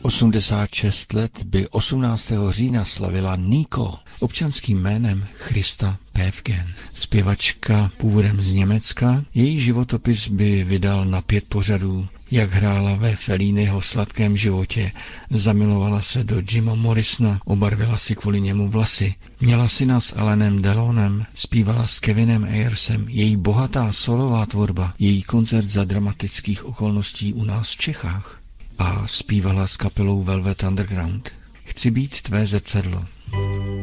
86 let by 18. října slavila Nico, občanským jménem Christa Päffgen. Zpěvačka původem z Německa, její životopis by vydal na 5 pořadů. Jak hrála ve Felliniho Sladkém životě, zamilovala se do Jima Morrisona, obarvila si kvůli němu vlasy, měla syna s Alanem Delonem, zpívala s Kevinem Ayersem, její bohatá solová tvorba, její koncert za dramatických okolností u nás v Čechách a zpívala s kapelou Velvet Underground. Chci být tvé zrcadlo.